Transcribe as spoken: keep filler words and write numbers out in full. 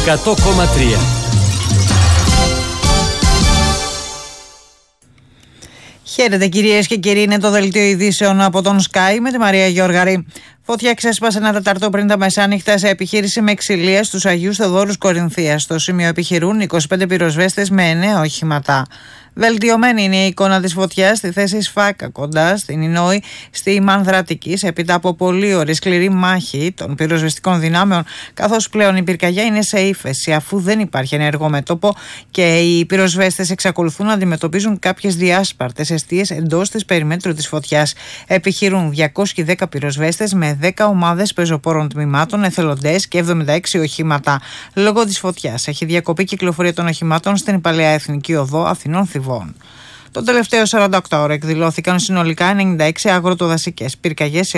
εκατό κόμμα τρία. Χαίρετε κυρίες και κύριοι, είναι το δελτίο ειδήσεων από τον Sky με τη Μαρία Γιώργαρη. Φωτιά ξέσπασε ένα τεταρτό πριν τα μεσάνυχτα σε επιχείρηση με ξυλία στους Αγίους Θεοδόρους Κορινθίας. Στο σημείο επιχειρούν είκοσι πέντε πυροσβέστες με εννέα οχήματα. Βελτιωμένη είναι η εικόνα της φωτιάς στη θέση Σφάκα, κοντά στην Ινόη, στη Μανδρατικής, έπειτα από πολλή ώρη σκληρή μάχη των πυροσβεστικών δυνάμεων, καθώς πλέον η πυρκαγιά είναι σε ύφεση, αφού δεν υπάρχει ενεργό μέτωπο και οι πυροσβέστες εξακολουθούν να αντιμετωπίζουν κάποιες διάσπαρτες εστίες εντός της περιμέτρου της φωτιάς. Επιχειρούν διακόσιοι δέκα πυροσβέστες με δέκα ομάδες πεζοπόρων τμήματων, εθελοντές και εβδομήντα έξι οχήματα. Λόγω της φωτιάς έχει διακοπεί κυκλοφορία των οχημάτων στην Παλαιά Εθνική Οδό Αθηνών Θηβών. Το τελευταίο σαράντα οκτώ ώρα εκδηλώθηκαν συνολικά ενενήντα έξι αγροτοδασικές πυρκαγιές σε